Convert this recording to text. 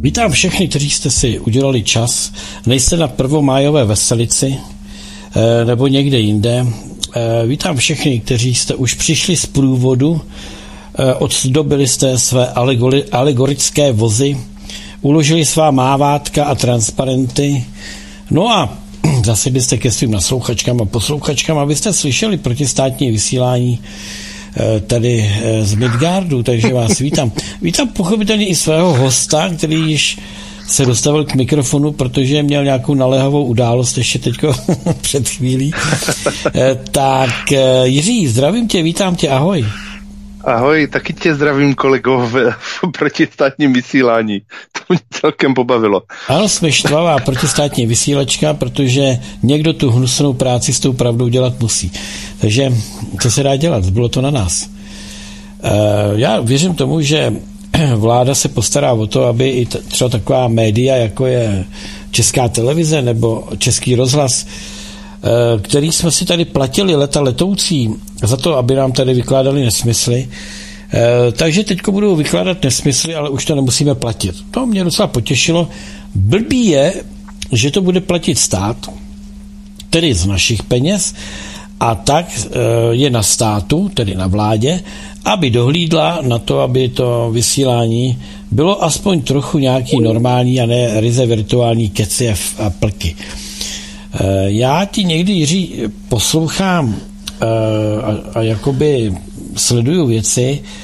Vítám všechny, kteří jste si udělali čas, nejste na prvomájové veselici nebo někde jinde. Vítám všechny, kteří jste už přišli z průvodu, odzdobili jste své alegorické vozy, uložili svá mávátka a transparenty, no a zasedli jste ke svým naslouchačkám a poslouchačkám, abyste slyšeli protistátní vysílání tady z Midgardu, takže vás vítám. Vítám pochopitelně i svého hosta, který již se dostavil k mikrofonu, protože měl nějakou naléhavou událost ještě teďko před chvílí. Tak Jiří, zdravím tě, vítám tě, ahoj. Ahoj, taky tě zdravím, kolego, v protistátním vysílání. To mě celkem pobavilo. Ano, jsme štvavá protistátní vysílačka, protože někdo tu hnusnou práci s tou pravdou dělat musí. Takže co se dá dělat? Bylo to na nás. Já věřím tomu, že vláda se postará o to, aby i třeba taková média, jako je Česká televize nebo Český rozhlas, který jsme si tady platili leta letoucí za to, aby nám tady vykládali nesmysly. Takže teďko budou vykládat nesmysly, ale už to nemusíme platit. To mě docela potěšilo. Blbý je, že to bude platit stát, tedy z našich peněz, a tak je na státu, tedy na vládě, aby dohlídla na to, aby to vysílání bylo aspoň trochu nějaký normální a ne ryze virtuální keci a plky. Já ti někdy, Jiří, poslouchám a jakoby sleduju věci,